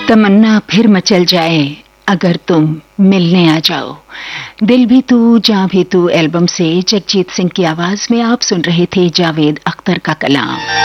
तमन्ना फिर मचल जाए अगर तुम मिलने आ जाओ। दिल भी तू जां भी तू एल्बम से जगजीत सिंह की आवाज में आप सुन रहे थे जावेद अख्तर का कलाम।